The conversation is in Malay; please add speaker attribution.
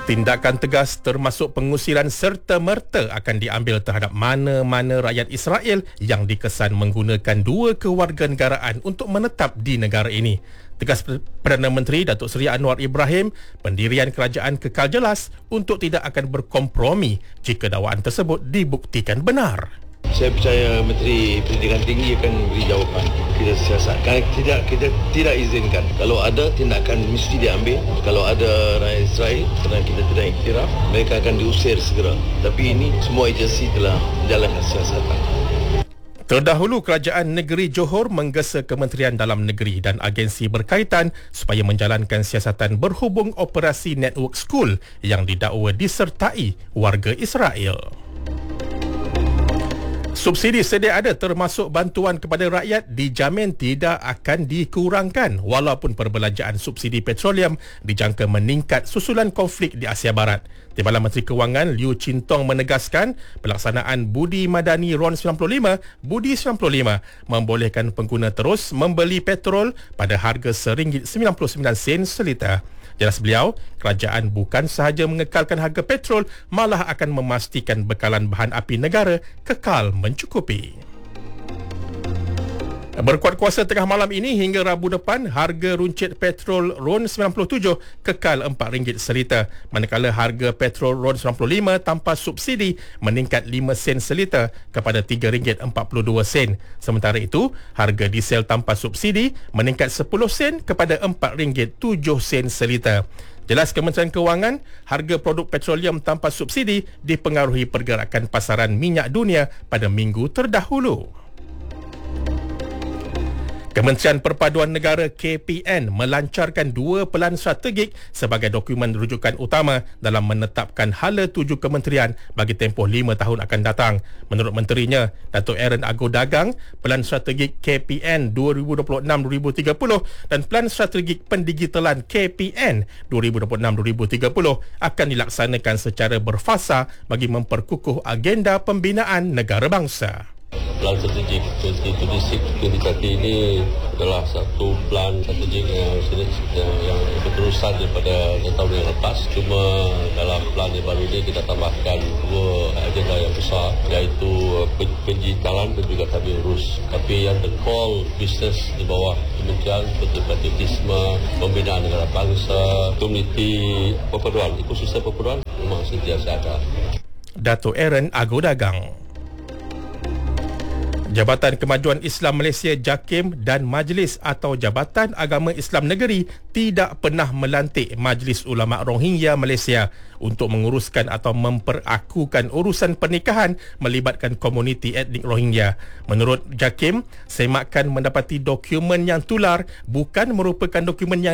Speaker 1: Tindakan tegas termasuk pengusiran serta-merta akan diambil terhadap mana-mana rakyat Israel yang dikesan menggunakan dua kewarganegaraan untuk menetap di negara ini. Tegas Perdana Menteri Datuk Seri Anwar Ibrahim, pendirian kerajaan kekal jelas untuk tidak akan berkompromi jika dakwaan tersebut dibuktikan benar.
Speaker 2: Saya percaya Menteri Pendidikan Tinggi akan beri jawapan. Kita siasatkan, kita tidak izinkan. Kalau ada tindakan mesti diambil. Kalau ada rakyat Israel kerana kita tidak iktiraf, mereka akan diusir segera. Tapi ini semua agensi telah menjalankan siasatan.
Speaker 1: Terdahulu, Kerajaan Negeri Johor menggesa Kementerian Dalam Negeri dan agensi berkaitan supaya menjalankan siasatan berhubung operasi Network School yang didakwa disertai warga Israel. Subsidi sedia ada termasuk bantuan kepada rakyat dijamin tidak akan dikurangkan walaupun perbelanjaan subsidi petroleum dijangka meningkat susulan konflik di Asia Barat. Timbalan Menteri Kewangan Liu Chin Tong menegaskan pelaksanaan Budi Madani RON 95 Budi 95 membolehkan pengguna terus membeli petrol pada harga RM1.99 seliter. Jelas beliau, kerajaan bukan sahaja mengekalkan harga petrol, malah akan memastikan bekalan bahan api negara kekal mencukupi. Berkuat kuasa tengah malam ini hingga Rabu depan, harga runcit petrol RON 97 kekal RM4 seliter, manakala harga petrol RON 95 tanpa subsidi meningkat 5 sen seliter kepada RM3.42. Sementara itu, harga diesel tanpa subsidi meningkat 10 sen kepada RM4.07 seliter. Jelas Kementerian Kewangan, harga produk petroleum tanpa subsidi dipengaruhi pergerakan pasaran minyak dunia pada minggu terdahulu. Kementerian Perpaduan Negara KPN melancarkan 2 pelan strategik sebagai dokumen rujukan utama dalam menetapkan hala 7 kementerian bagi tempoh 5 tahun akan datang. Menurut menterinya, Datuk Aaron Ago Dagang, pelan strategik KPN 2026-2030 dan pelan strategik pendigitalan KPN 2026-2030 akan dilaksanakan secara berfasa bagi memperkukuh agenda pembinaan negara bangsa.
Speaker 3: Plan strategik 2026-2030 ini adalah satu plan strategik yang berterusan daripada tahun yang lepas. Cuma dalam plan yang baru ini kita tambahkan 2 agenda yang besar, iaitu pendigitalan dan juga tabir urus. Tapi yang call bisnes di bawah kementerian seperti patriotisme, pembinaan negara bangsa, komuniti perpaduan, ekosistem perpaduan memang sentiasa ada.
Speaker 1: Datuk Aaron Ago Dagang. Jabatan Kemajuan Islam Malaysia JAKIM dan Majlis atau Jabatan Agama Islam Negeri tidak pernah melantik Majlis Ulama Rohingya Malaysia untuk menguruskan atau memperakukan urusan pernikahan melibatkan komuniti etnik Rohingya. Menurut JAKIM, semakan mendapati dokumen yang tular bukan merupakan dokumen yang